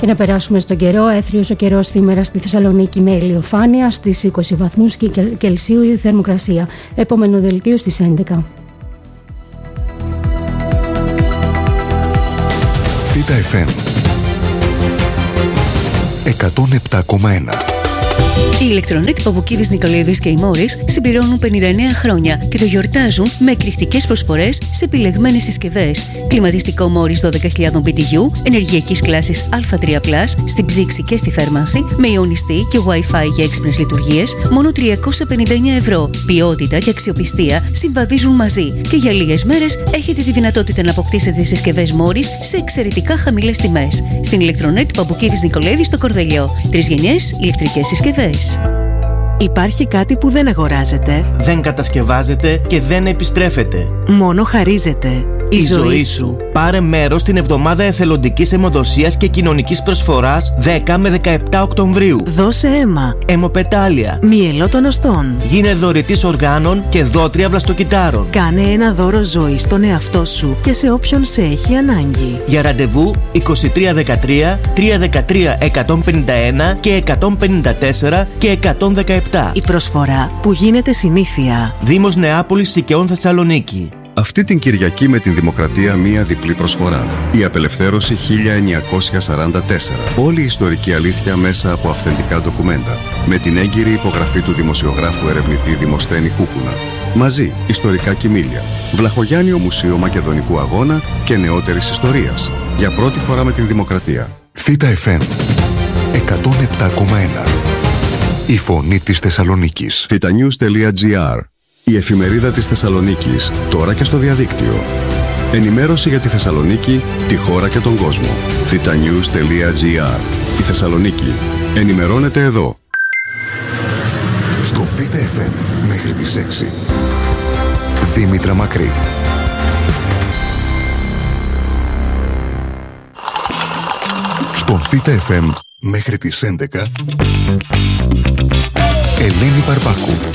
Και να περάσουμε στον καιρό. Έθριος ο καιρός σήμερα στη Θεσσαλονίκη με ηλιοφάνεια, στις 20 βαθμούς Κελσίου η θερμοκρασία. Επόμενο δελτίο στις 11. Θήτα FM 107,1. Η ηλεκτρονέτ Παπουκίδης Νικολαίδης και οι Μόρις συμπληρώνουν 59 χρόνια και το γιορτάζουν με εκρηκτικές προσφορές σε επιλεγμένες συσκευές. Κλιματιστικό Μόρις 12.000 BTU, ενεργειακής κλάσης Α3+, στην ψήξη και στη θέρμανση, με ιονιστή και Wi-Fi για έξυπνες λειτουργίες, μόνο 359 ευρώ. Ποιότητα και αξιοπιστία συμβαδίζουν μαζί και για λίγες μέρες έχετε τη δυνατότητα να αποκτήσετε τις συσκευές Μόρις σε εξαιρετικά χαμηλές τιμές. Στην ηλεκτρονέτ Παπουκίδης Νικολαίδης στο Κορδέλιο. 3 γενιές ηλεκτρικές συσκευές. Υπάρχει κάτι που δεν αγοράζεται, δεν κατασκευάζεται και δεν επιστρέφεται. μόνο χαρίζεται. Η ζωή σου. Πάρε μέρος στην εβδομάδα εθελοντικής αιμοδοσίας και κοινωνικής προσφοράς 10 με 17 Οκτωβρίου. Δώσε αίμα. Αιμοπετάλια. Μυελό των οστών. Γίνε δωρητής οργάνων και δότρια βλαστοκυτάρων. Κάνε ένα δώρο ζωή στον εαυτό σου και σε όποιον σε έχει ανάγκη. Για ραντεβού 2313 313 151 και 154 και 117. Η προσφορά που γίνεται συνήθεια. Δήμος Νεάπολης Σικαιών Θεσσαλονίκη. Αυτή την Κυριακή με την Δημοκρατία μία διπλή προσφορά. Η απελευθέρωση 1944. Όλη η ιστορική αλήθεια μέσα από αυθεντικά ντοκουμέντα. Με την έγκυρη υπογραφή του δημοσιογράφου ερευνητή Δημοσθένη Κούκουνα. Μαζί, ιστορικά κοιμήλια. Βλαχογιάννιο Μουσείο Μακεδονικού Αγώνα και νεότερης ιστορίας. Για πρώτη φορά με την Δημοκρατία. Θήτα FM 107,1. Η φωνή της Θεσσαλονίκης. thetanews.gr. Η εφημερίδα της Θεσσαλονίκης, τώρα και στο διαδίκτυο. Ενημέρωση για τη Θεσσαλονίκη, τη χώρα και τον κόσμο. thetanews.gr. Η Θεσσαλονίκη. Ενημερώνεται εδώ. Στο Θήτα FM μέχρι τις 6. Δήμητρα Μακρύ. Στον Θήτα FM μέχρι τις 11. Ελένη Παρπάκου.